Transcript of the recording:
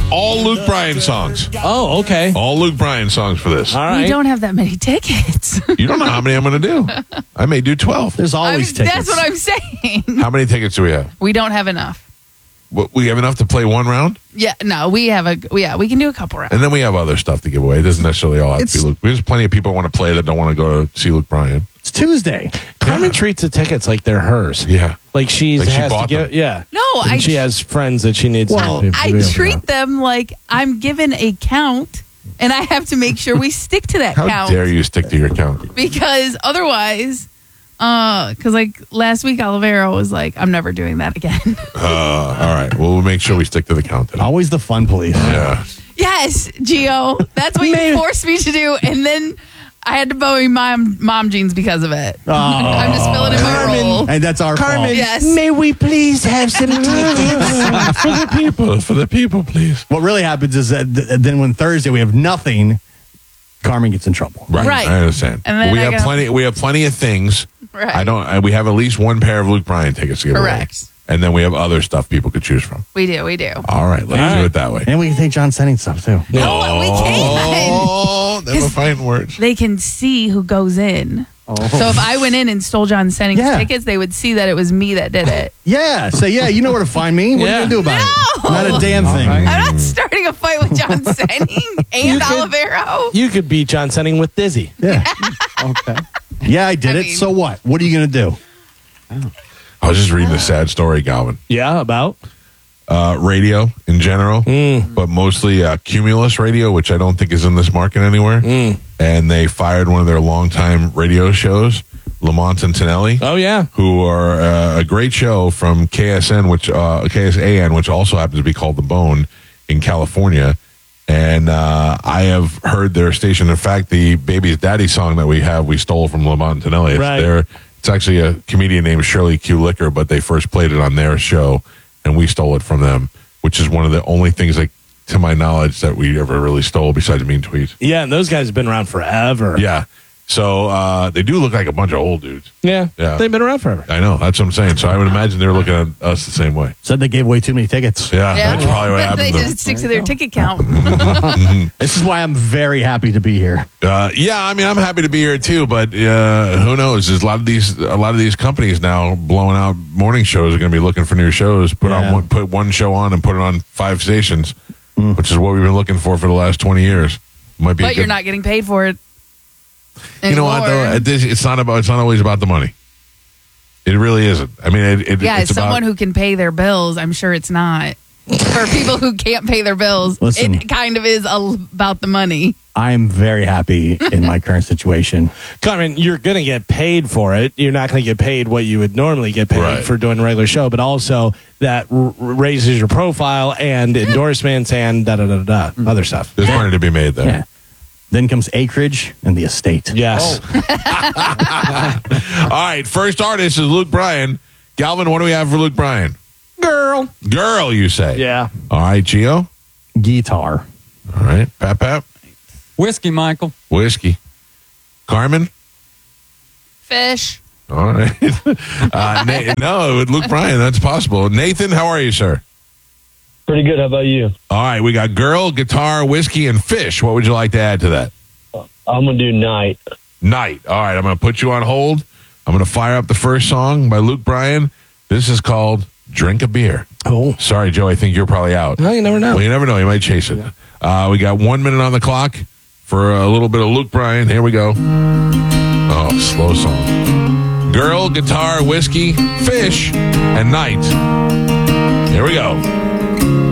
all Luke Bryan songs. Oh, okay. All Luke Bryan songs for this. All right. We don't have that many tickets. You don't know how many I'm going to do. I may do 12. There's always tickets. That's what I'm saying. How many tickets do we have? We don't have enough. We have enough to play one round? Yeah, no, we can do a couple rounds. And then we have other stuff to give away. It doesn't necessarily all have to be Luke. There's plenty of people who want to play that don't want to go to see Luke Bryan. It's Tuesday. Carmen treats the tickets like they're hers. Yeah. Like she Like she has to bought get. them. Yeah. No, And she has friends that she needs. I treat them like I'm given a count, and I have to make sure we stick to that How count. dare you stick to your count? Because otherwise, because like last week, Olivero was like, "I'm never doing that again." All right. Well, we'll make sure we stick to the count then. Always the fun police. Yeah. Yes, Gio, that's what you forced me to do, and then I had to buy mom jeans because of it. I'm just filling in my role. And that's our fault. Yes. May we please have some tickets? For the people, please. What really happens is that then when Thursday we have nothing, Carmen gets in trouble. Right. I understand. And then we I have go- plenty. We have plenty of things. Right. We have at least one pair of Luke Bryan tickets to give away. Correct. And then we have other stuff people could choose from. We do. All right, let's do it that way. And we can take John Senning stuff too. No, we can't. Oh, then we're fighting words. They can see who goes in. So if I went in and stole John Senning's tickets, they would see that it was me that did it. Yeah. Say, you know where to find me. What are you going to do about it? No. Not a damn thing. I'm not starting a fight with John Senning and Olivero. You could beat John Senning with Dizzy. Yeah. Okay. Yeah, I did it. mean- So what? What are you going to do? I was just reading a sad story, Galvin. Yeah, about? Radio in general, but mostly Cumulus Radio, which I don't think is in this market anywhere. And they fired one of their longtime radio shows, Lamont and Tonelli. Oh, yeah. Who are a great show from KSN, KSAN, which also happens to be called The Bone in California. And I have heard their station. In fact, the Baby's Daddy song that we stole from Lamont and Tonelli. It's actually a comedian named Shirley Q. Licker, but they first played it on their show, and we stole it from them, which is one of the only things, like, to my knowledge, that we ever really stole besides Mean Tweets. Yeah, and those guys have been around forever. Yeah. So they do look like a bunch of old dudes. Yeah. Yeah. They've been around forever. I know. That's what I'm saying. So I would imagine they're looking at us the same way. Said they gave away too many tickets. Yeah, that's probably what They happened. just stick to their ticket count. This is why I'm very happy to be here. Yeah, I mean, I'm happy to be here too, but who knows? There's a lot of these companies now blowing out morning shows are going to be looking for new shows. Put one show on and put it on 5 stations, which is what we've been looking for the last 20 years. Might be, But you're not getting paid for it. You know what? Though, it's not always about the money. It really isn't. I mean, as someone who can pay their bills, I'm sure it's not. For people who can't pay their bills, Listen. it kind of is about the money. I'm very happy in my current situation. Carmen, you're going to get paid for it. You're not going to get paid what you would normally get paid for doing a regular show, but also that raises your profile and endorsements and other stuff. There's money to be made there. Yeah. Then comes acreage and the estate. Yes. All right, first artist is Luke Bryan. Galvin, what do we have for Luke Bryan? Girl, you say? Yeah. All right, Gio? Guitar. All right, Pap? Whiskey, Michael. Whiskey. Carmen? Fish. All right. No, with Luke Bryan, that's possible. Nathan, how are you, sir? Pretty good. How about you? All right, we got girl, guitar, whiskey, and fish. What would you like to add to that? I'm going to do night. Night. All right, I'm going to put you on hold. I'm going to fire up the first song by Luke Bryan. This is called Drink a Beer. Oh. Sorry, Joe, I think you're probably out. No, you never know. Well, you never know. You might chase it. We got 1 minute on the clock for a little bit of Luke Bryan. Here we go. Oh, slow song. Girl, guitar, whiskey, fish, and night. Here we go.